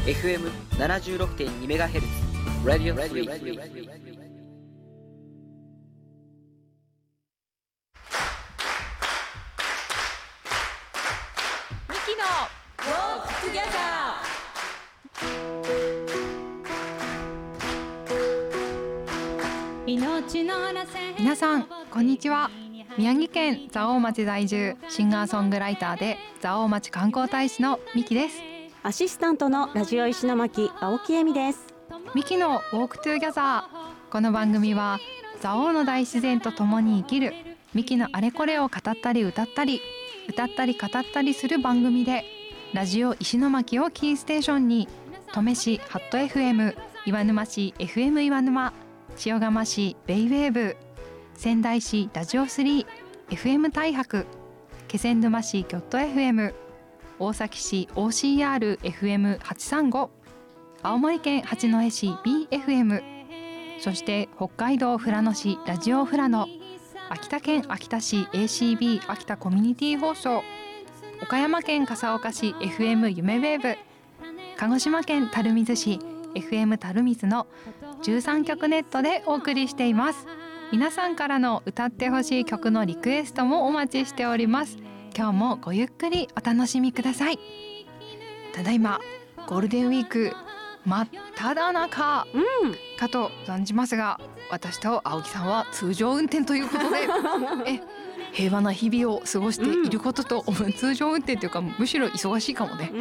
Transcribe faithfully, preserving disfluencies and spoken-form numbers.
エフエムななじゅうろくてんにメガヘルツ Radio Free。 ミキのウォークトゥギャザー。皆さんこんにちは。宮城県蔵王町在住、シンガーソングライターで蔵王町観光大使のミキです。 アシスタントのラジオ石巻青木恵美です。 ミキのウォークトゥギャザー。この番組は蔵王の大自然と共に生きるミキのあれこれを語ったり歌ったり歌ったり語ったりする番組で、ラジオ石巻をキーステーションに登米市ハット エフエム、 岩沼市 エフエム 岩沼、塩釜市ベイウェーブ、仙台市ラジオスリー、エフエム 大白、気仙沼市ギョット エフエム、 大崎市 オーシーアールエフエムはちさんご、青森県八戸市 ビーエフエム、 そして北海道富良野市ラジオ富良野、秋田県秋田市 エーシービー 秋田コミュニティ放送、岡山県笠岡市 エフエム 夢ウェーブ、鹿児島県垂水市 エフエム 垂水のじゅうさんきょくネットでお送りしています。皆さんからの歌ってほしい曲のリクエストもお待ちしております。今日もごゆっくりお楽しみください。ただいまゴールデンウィーク真っ只中かと存じますが、私と青木さんは通常運転ということでえ平和な日々を過ごしていることと、うん、通常運転というかむしろ忙しいかもね。